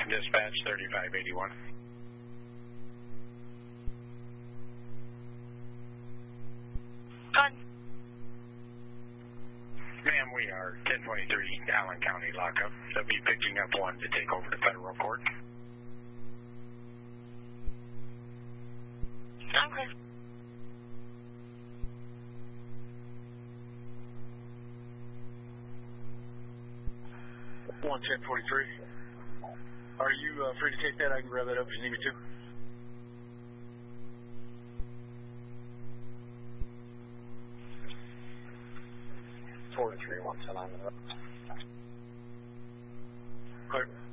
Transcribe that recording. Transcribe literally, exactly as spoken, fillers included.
Dispatch thirty-five eighty-one. Gun. Ma'am, we are ten twenty-three Allen County lockup. They'll be picking up one to take over to federal court. Okay. one ten forty-three. Are you uh, free to take that? I can grab that up if you need me to. forty-three, one ten on the. All right.